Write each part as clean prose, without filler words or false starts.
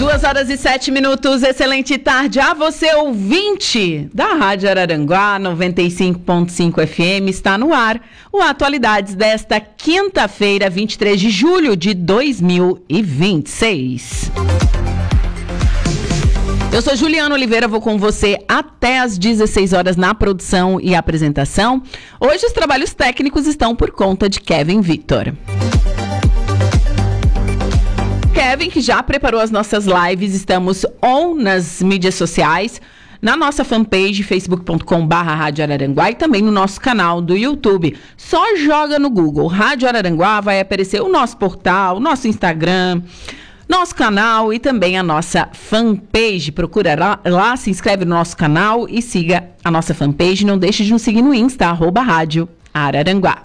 2h07, excelente tarde a você, ouvinte da Rádio Araranguá 95.5 FM, está no ar o Atualidades desta quinta-feira, 23 de julho de 2026. Eu sou Juliana Oliveira, vou com você até às 16 horas na produção e apresentação. Hoje os trabalhos técnicos estão por conta de Kevin Victor. Kevin, que já preparou as nossas lives, estamos on nas mídias sociais, na nossa fanpage facebook.com/Rádio Araranguá e também no nosso canal do YouTube. Só joga no Google Rádio Araranguá, vai aparecer o nosso portal, o nosso Instagram, nosso canal e também a nossa fanpage. Procura lá, se inscreve no nosso canal e siga a nossa fanpage. Não deixe de nos seguir no Insta, @Rádio Araranguá.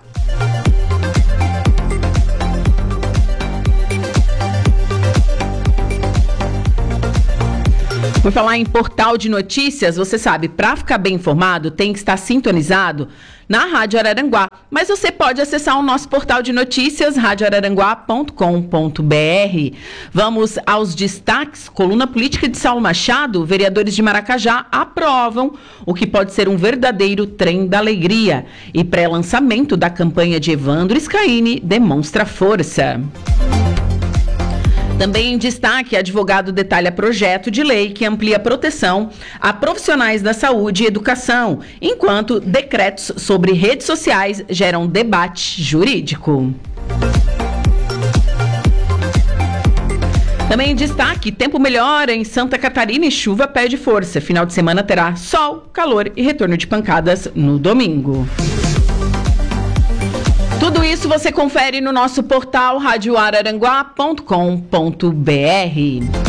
Por falar em portal de notícias, você sabe, para ficar bem informado, tem que estar sintonizado na Rádio Araranguá. Mas você pode acessar o nosso portal de notícias, radioararanguá.com.br. Vamos aos destaques. Coluna política de Saulo Machado. Vereadores de Maracajá aprovam o que pode ser um verdadeiro trem da alegria. E pré-lançamento da campanha de Evandro Scaini demonstra força. Também em destaque, advogado detalha projeto de lei que amplia a proteção a profissionais da saúde e educação, enquanto decretos sobre redes sociais geram debate jurídico. Também em destaque, tempo melhora em Santa Catarina e chuva perde força. Final de semana terá sol, calor e retorno de pancadas no domingo. Tudo isso você confere no nosso portal radioararanguá.com.br.